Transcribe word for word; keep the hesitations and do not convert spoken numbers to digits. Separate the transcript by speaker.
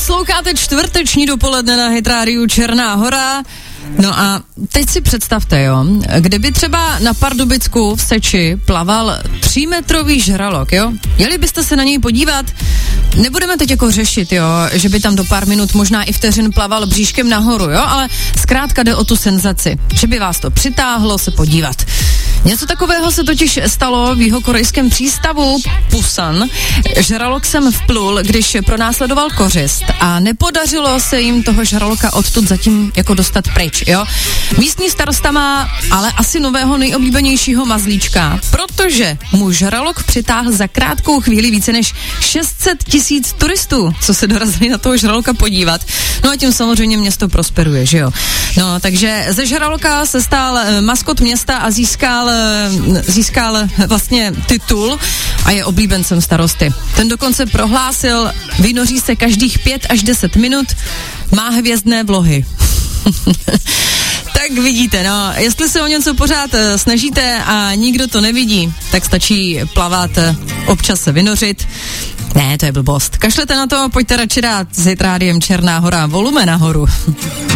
Speaker 1: Posloucháte čtvrteční dopoledne na Hit Rádiu Černá Hora. No a teď si představte, jo, kdyby třeba na Pardubicku v Seči plaval třímetrový žralok, jo, jeli byste se na něj podívat? Nebudeme teď jako řešit, jo, že by tam do pár minut, možná i vteřin plaval bříškem nahoru, jo, ale zkrátka jde o tu senzaci, že by vás to přitáhlo se podívat. Něco takového se totiž stalo v jihokorejském přístavu Pusan. Žralok sem vplul, když pronásledoval kořist a nepodařilo se jim toho žraloka odtud zatím jako dostat pryč, jo. Místní starosta má ale asi nového nejoblíbenějšího mazlíčka, protože mu žralok přitáhl za krátkou chvíli více než šest set tisíc turistů, co se dorazili na toho žraloka podívat. No a tím samozřejmě město prosperuje, že jo. No, takže ze žraloka se stal maskot města a získal získal vlastně titul a je oblíbencem starosty. Ten dokonce prohlásil, vynoří se každých pět až deset minut, má hvězdné vlohy. Tak vidíte, no, jestli se o něco pořád snažíte a nikdo to nevidí, tak stačí plavat, občas se vynořit. Ne, to je blbost. Kašlete na to, pojďte radši dát s Hit Rádiem Černá Hora volume nahoru.